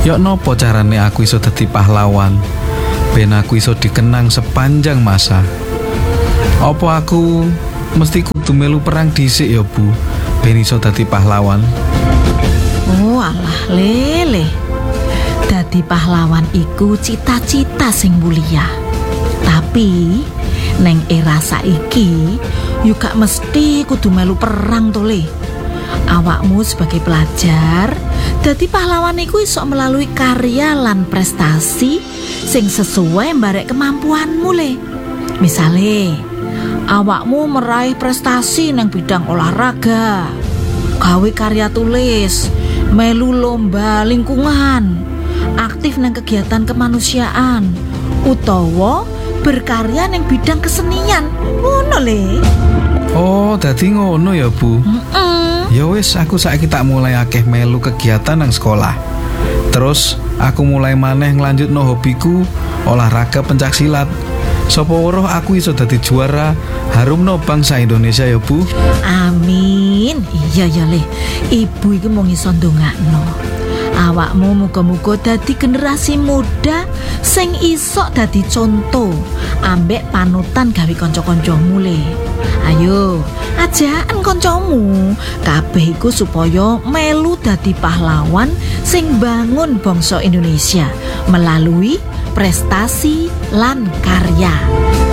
Yok nopo carane aku iso dadi pahlawan? Ben aku iso dikenang sepanjang masa. Apa aku mesti kudu melu perang dhisik ya, Bu? Ben iso dadi pahlawan. Oh alah lele. Dadi pahlawan iku cita-cita sing mulia. Tapi neng era saiki yo gak mesti kudu melu perang to le. Awakmu sebagai pelajar dadi pahlawan iku iso melalui karya lan prestasi sing sesuai mbarek kemampuanmu le. Misale awakmu meraih prestasi nang bidang olahraga, gawe karya tulis, melu lomba lingkungan, aktif nang kegiatan kemanusiaan, utawa berkarya nang bidang kesenian. Ngono le. Oh, dadi ngono ya, Bu. Ya wis, aku saiki tak mulai akeh melu kegiatan nang sekolah. Terus aku mulai maneh nglanjutno hobiku olahraga pencaksilat. Sapa weruh aku iso dadi juara harumno bangsa Indonesia ya, Bu. Amin. Iya ya le. Ibu iki mung iso ndongakno. Awakmu muga-muga dadi generasi muda sing iso dadi contoh ambek panutan gawe kanca-kancamu le. Ayo, ajakan kancamu kabeh iku supaya melu dadi pahlawan sing bangun bangsa Indonesia melalui prestasi lan karya.